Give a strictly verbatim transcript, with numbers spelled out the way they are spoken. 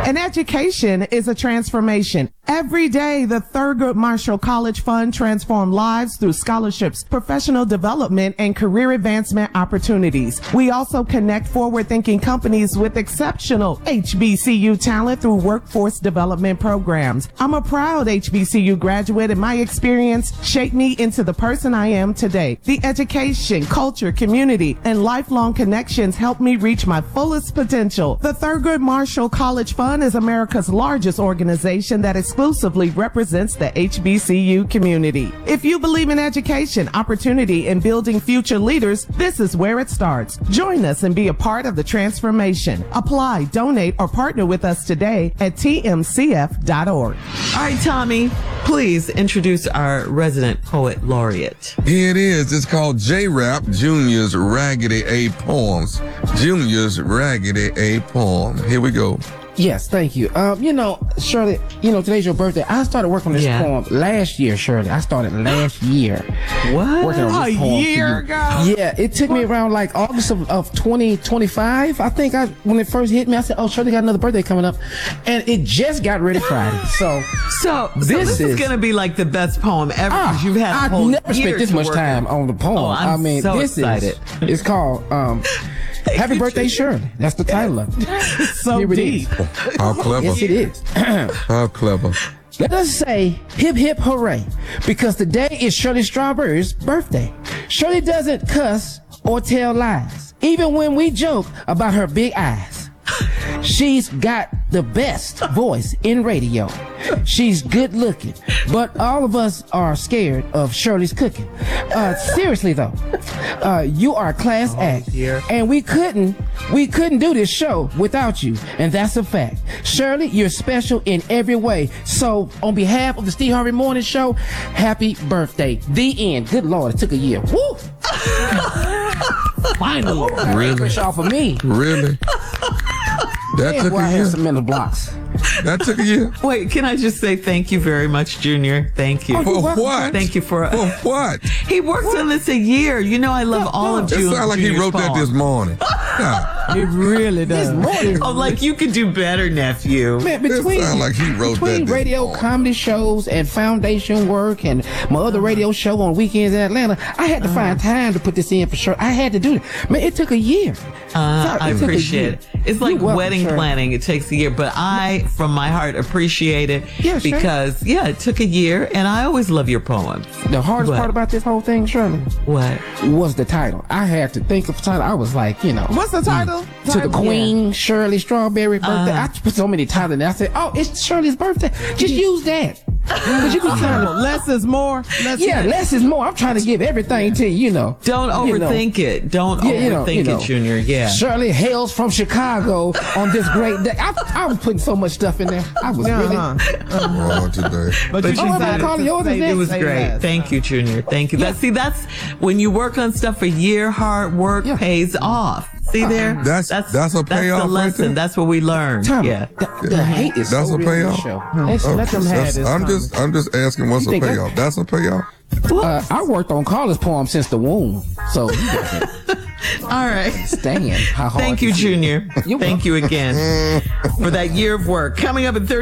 An education is a transformation. Every day, the Thurgood Marshall College Fund transforms lives through scholarships, professional development, and career advancement opportunities. We also connect forward-thinking companies with exceptional H B C U talent through workforce development programs. I'm a proud H B C U graduate, and my experience shaped me into the person I am today. The education, culture, community, and lifelong connections helped me reach my fullest potential. The Thurgood Marshall College Fund is America's largest organization that exclusively represents the H B C U community. If you believe in education, opportunity, and building future leaders, this is where it starts. Join us and be a part of the transformation. Apply, donate, or partner with us today at T M C F dot org. All right, Tommy, please introduce our resident poet laureate. Here it is. It's called J-Rap, Junior's Raggedy A Poems. Junior's Raggedy A Poem. Here we go. Yes, thank you. Um, you know, Shirley, you know, today's your birthday. I started working on this Yeah. poem last year, Shirley. I started last year. What? Working on this A poem. for year you. ago? Yeah, it took me around like August of, of twenty twenty-five. I think I, when it first hit me, I said, oh, Shirley got another birthday coming up. And it just got ready Friday. So, So, so This this, is, is- going to be like the best poem ever ah, because you've had a I've whole never year spent this to much work time on the poem. Oh, I'm I mean, so this excited. is, it's called, um, Happy you, Birthday, Junior. Shirley. That's the title of it. So Here it deep. is. How clever. Yes, it is. How clever. Let us say hip hip hooray, because today is Shirley Strawberry's birthday. Shirley doesn't cuss or tell lies, even when we joke about her big eyes. She's got the best voice in radio. She's good looking, but all of us are scared of Shirley's cooking. Uh, seriously though, uh, you are a class act, dear. and we couldn't, we couldn't do this show without you, and that's a fact. Shirley, you're special in every way. So, on behalf of the Steve Harvey Morning Show, happy birthday. The end. Good Lord, it took a year. Woo! Finally, Really? fresh off of me. Really? That Man, took boy, I a had year? some mental blocks. That took a year? Wait, can I just say thank you very much, Junior? Thank you. Oh, For you're welcome. what? Thank you for. For what? He worked on this a year. You know, I love all of It you. sounds like he wrote that this morning. Yeah. It really This does. morning, Oh, like you could do better, nephew. man, It between, sound like he wrote between that this radio morning. comedy shows and foundation work and my other radio show on weekends in Atlanta, I had to find time to put this in for sure. I had to do it. Man, it took a year. Uh, Sorry, I it took a appreciate year. it. It's like You're welcome, wedding Shirley. planning. It takes a year, but I, from my heart, appreciate it Yeah, sure. because, yeah, it took a year, and I always love your poems. The hardest What? part about this whole thing, Shirley, What? was the title. I had to think of a title. I was like, you know, What's the title? to the Title? Queen Shirley Strawberry birthday. Uh-huh. I put so many titles in there. I said, oh, it's Shirley's birthday. Just use that. Cause you be trying to, Less is more. Less yeah, less is more. I'm trying to give everything to you, you know. Don't You know. overthink it. Don't Yeah, you know, overthink you know. it, Junior. Yeah. Shirley hails from Chicago on this great day. I, I was putting so much stuff in there. I was really. Uh-huh. Wrong today. But, But you you Oh, decided I'm calling to yours say is next. It was say great. less. Thank you, Junior. Thank you. That, see, that's when you work on stuff for a year, hard work Yeah. pays off. See there? That's- that's a payoff the right lesson. there. That's what we learned. Tommy, Yeah. the, the hate is That's so a real in this payoff? show. Let's- It's- let them have That's- this. I'm just, I'm just asking what's You a think that- payoff. That's a payoff? uh, I worked on Carla's poem since the womb, so you can All right. stand how hard. Thank you, this is. Junior. You're Thank you again for that year of work. Coming up at thirty.